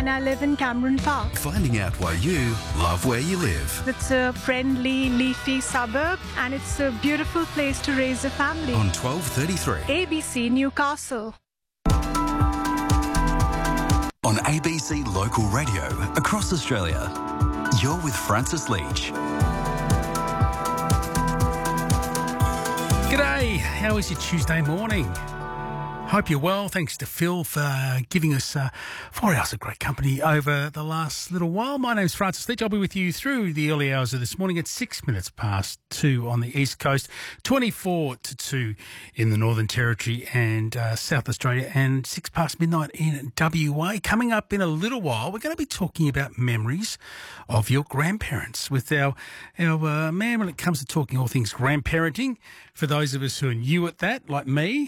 and I live in Cameron Park. Finding out why you love where you live. It's a friendly, leafy suburb and it's a beautiful place to raise a family. On 1233. ABC Newcastle. On ABC Local Radio across Australia. You're with Francis Leach. G'day, how is your Tuesday morning? Hope you're well. Thanks to Phil for giving us 4 hours of great company over the last little while. My name's Francis Leach. I'll be with you through the early hours of this morning at 6 minutes past 2 on the East Coast, 24 to 2 in the Northern Territory and South Australia, and 6 past midnight in WA. Coming up in a little while, we're going to be talking about memories of your grandparents with our man when it comes to talking all things grandparenting. For those of us who are new at that, like me,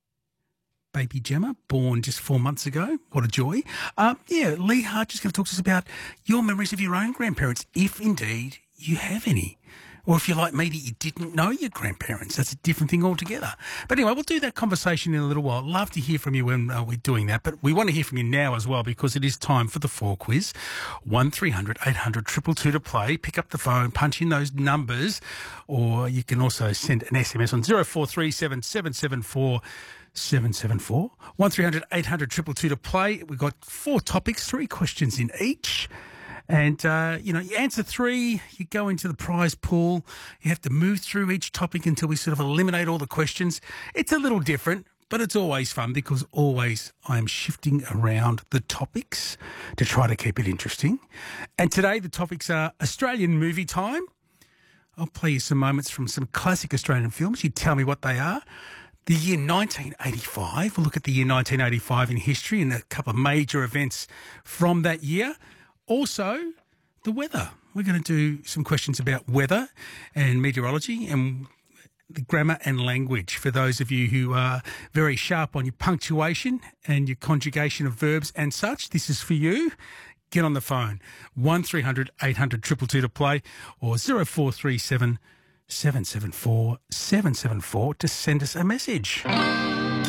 baby Gemma, born just 4 months ago. What a joy. Lee Hart is going to talk to us about your memories of your own grandparents, if indeed you have any. Or if you're like me, that you didn't know your grandparents. That's a different thing altogether. But anyway, we'll do that conversation in a little while. Love to hear from you when we're doing that. But we want to hear from you now as well, because it is time for the 4 quiz. 1300 800 222 to play. Pick up the phone, punch in those numbers, or you can also send an SMS on 0437 774 774 1300 800 222 to play. We've got 4 topics, 3 questions in each. And, you answer 3, you go into the prize pool. You have to move through each topic until we sort of eliminate all the questions. It's a little different, but it's always fun because always I am shifting around the topics to try to keep it interesting. And today the topics are Australian movie time. I'll play you some moments from some classic Australian films. You tell me what they are. The year 1985. We'll look at the year 1985 in history and a couple of major events from that year. Also, the weather. We're going to do some questions about weather and meteorology and the grammar and language for those of you who are very sharp on your punctuation and your conjugation of verbs and such. This is for you. Get on the phone. 1300 800 222 to play, or 0437 774 774 to send us a message.